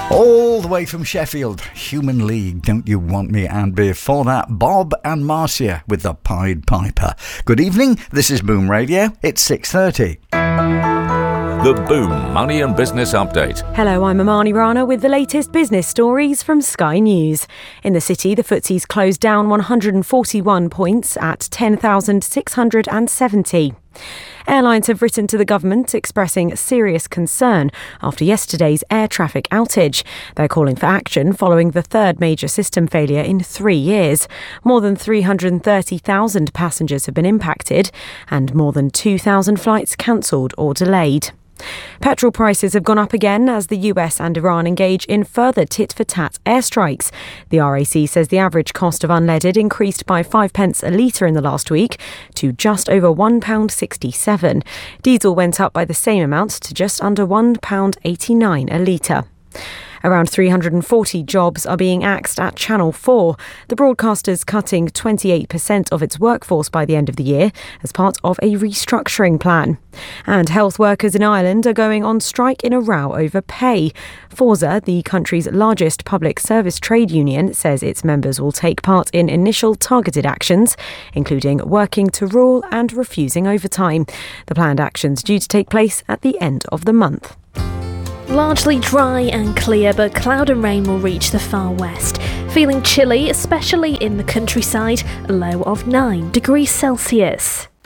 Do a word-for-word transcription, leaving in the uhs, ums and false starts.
All the way from Sheffield, Human League, Don't You Want Me? And before that, Bob and Marcia with the Pied Piper. Good evening, this is Boom Radio, it's six thirty. The Boom Money and Business Update. Hello, I'm Amani Rana with the latest business stories from Sky News. In the city, the F T S E's closed down one hundred forty-one points at ten thousand six hundred seventy. Airlines have written to the government expressing serious concern after yesterday's air traffic outage. They're calling for action following the third major system failure in three years. More than three hundred thirty thousand passengers have been impacted and more than two thousand flights cancelled or delayed. Petrol prices have gone up again as the U S and Iran engage in further tit-for-tat airstrikes. The R A C says the average cost of unleaded increased by five pence a litre in the last week to just over one pound sixty-seven. Diesel went up by the same amount to just under one pound eighty-nine a litre. Around three hundred forty jobs are being axed at Channel four. The broadcaster's cutting twenty-eight percent of its workforce by the end of the year as part of a restructuring plan. And health workers in Ireland are going on strike in a row over pay. Forza, the country's largest public service trade union, says its members will take part in initial targeted actions, including working to rule and refusing overtime. The planned actions due to take place at the end of the month. Largely dry and clear, but cloud and rain will reach the far west. Feeling chilly, especially in the countryside, a low of nine degrees Celsius.